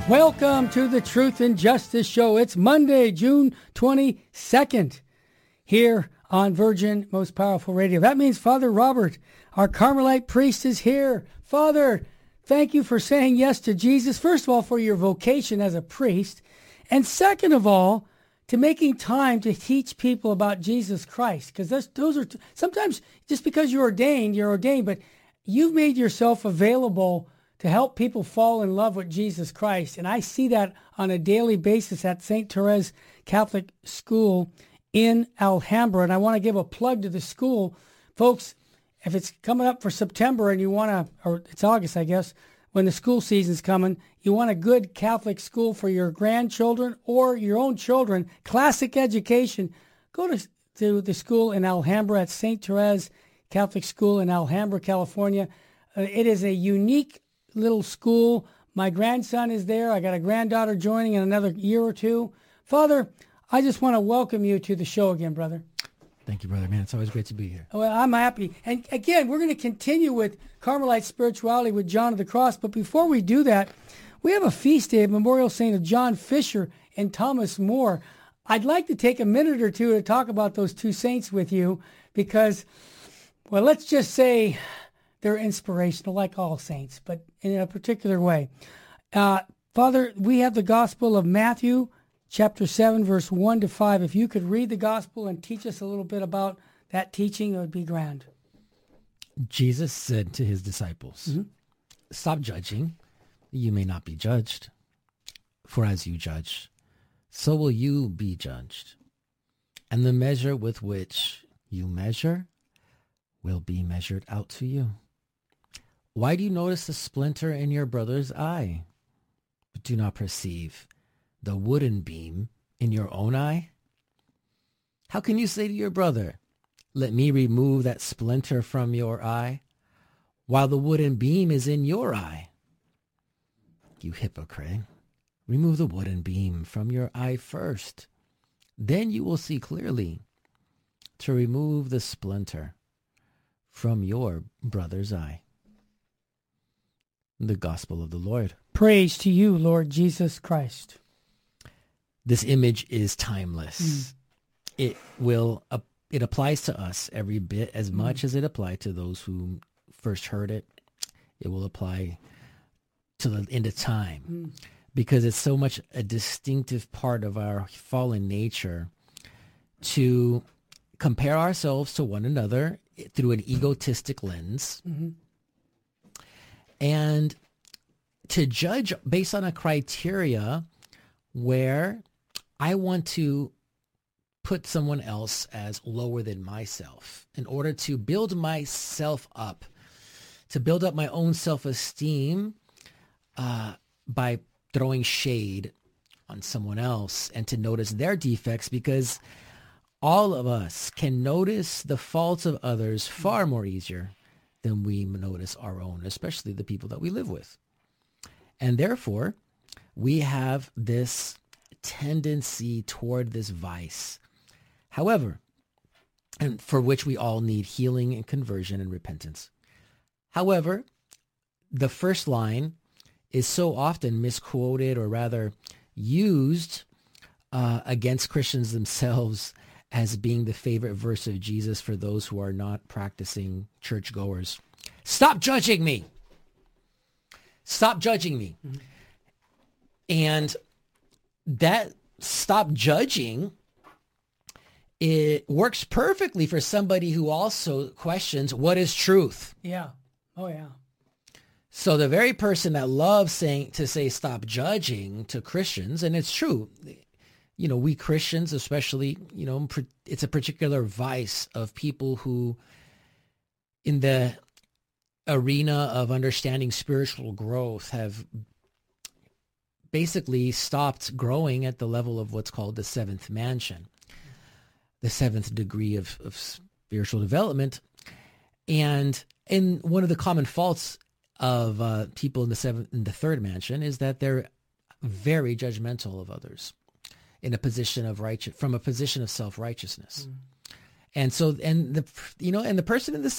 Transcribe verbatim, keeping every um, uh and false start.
Welcome to the Truth and Justice Show. It's Monday, June twenty-second, here on Virgin Most Powerful Radio. That means Father Robert, our Carmelite priest, is here. Father, thank you for saying yes to Jesus. First of all, for your vocation as a priest. And second of all, to making time to teach people about Jesus Christ. Because those are, sometimes just because you're ordained, you're ordained, but you've made yourself available to help people fall in love with Jesus Christ. And I see that on a daily basis at Saint Therese Catholic School in Alhambra. And I want to give a plug to the school. Folks, if it's coming up for September and you want to, or it's August, I guess, when the school season's coming, you want a good Catholic school for your grandchildren or your own children, classic education, go to, to the school in Alhambra at Saint Therese Catholic School in Alhambra, California. Uh, it is a unique little school. My grandson is there. I got a granddaughter joining in another year or two. Father, I just want to welcome you to the show again, brother. Thank you, brother, man. It's always great to be here. Well, I'm happy. And again, we're going to continue with Carmelite spirituality with John of the Cross. But before we do that, we have a feast day of Memorial Saint of John Fisher and Thomas More. I'd like to take a minute or two to talk about those two saints with you because, well, let's just say they're inspirational, like all saints, but in a particular way. Uh, Father, we have the Gospel of Matthew, chapter seven, verse one to five. If you could read the Gospel and teach us a little bit about that teaching, it would be grand. Jesus said to his disciples, mm-hmm. Stop judging, you may not be judged. For as you judge, so will you be judged. And the measure with which you measure will be measured out to you. Why do you notice the splinter in your brother's eye, but do not perceive the wooden beam in your own eye? How can you say to your brother, let me remove that splinter from your eye, while the wooden beam is in your eye? You hypocrite, remove the wooden beam from your eye first. Then you will see clearly to remove the splinter from your brother's eye. The Gospel of the Lord. Praise to you, Lord Jesus Christ. This image is timeless. Mm. It will uh, it applies to us every bit as mm. much as it applied to those who first heard it. It will apply to the end of time mm. because it's so much a distinctive part of our fallen nature to compare ourselves to one another through an egotistic lens. Mm-hmm. And to judge based on a criteria where I want to put someone else as lower than myself in order to build myself up, to build up my own self-esteem uh, by throwing shade on someone else and to notice their defects, because all of us can notice the faults of others far more easier than we notice our own, especially the people that we live with. And therefore, we have this tendency toward this vice. However, and for which we all need healing and conversion and repentance. However, the first line is so often misquoted, or rather used uh, against Christians themselves as being the favorite verse of Jesus for those who are not practicing churchgoers. Stop judging me. Stop judging me. Mm-hmm. And that stop judging, it works perfectly for somebody who also questions what is truth. Yeah. Oh, yeah. So the very person that loves saying to say stop judging to Christians, and it's true, you know, we Christians especially, you know, it's a particular vice of people who in the arena of understanding spiritual growth have basically stopped growing at the level of what's called the seventh mansion, the seventh degree of, of spiritual development. And in one of the common faults of uh, people in the seventh, in the third mansion is that they're very judgmental of others in a position of righteous, from a position of self-righteousness. Mm. And so, and the, you know, and the person in the